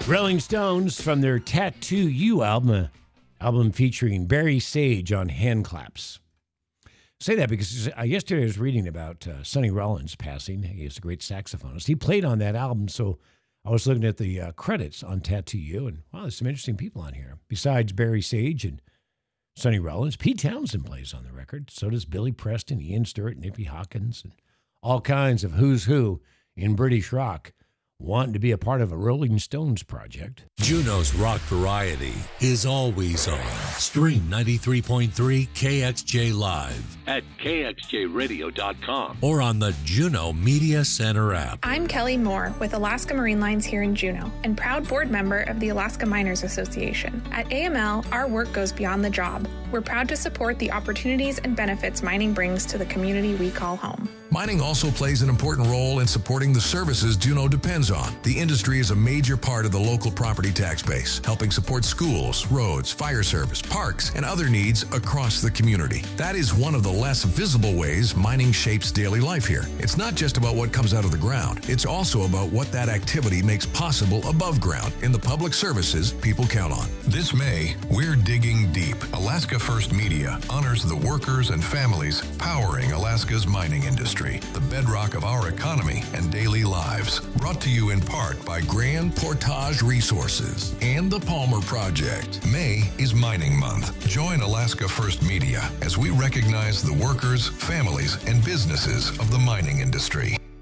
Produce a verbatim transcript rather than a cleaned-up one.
Rolling Stones from their Tattoo You album, uh, album featuring Barry Sage on hand claps. I say that because uh, yesterday I was reading about uh, Sonny Rollins passing. He is a great saxophonist. He played on that album, so I was looking at the uh, credits on Tattoo You, and wow, there's some interesting people on here. Besides Barry Sage and Sonny Rollins, Pete Townsend plays on the record. So does Billy Preston, Ian Stewart, Nippy Hawkins, and all kinds of who's who in British rock wanting to be a part of a Rolling Stones project. Juneau's rock variety is always on. Stream ninety-three point three K X J Live at K X J radio dot com or on the Juneau Media Center app. I'm Kelly Moore with Alaska Marine Lines here in Juneau and proud board member of the Alaska Miners Association. At A M L, our work goes beyond the job. We're proud to support the opportunities and benefits mining brings to the community we call home. Mining also plays an important role in supporting the services Juneau depends on. The industry is a major part of the local property tax base, helping support schools, roads, fire service, parks, and other needs across the community. That is one of the less visible ways mining shapes daily life here. It's not just about what comes out of the ground. It's also about what that activity makes possible above ground in the public services people count on. This May, we're digging deep. Alaska First Media honors the workers and families powering Alaska's mining industry, the bedrock of our economy and daily lives. Brought to you in part by Grand Portage Resources and the Palmer Project. May is Mining Month. Join Alaska First Media as we recognize the workers, families, and businesses of the mining industry.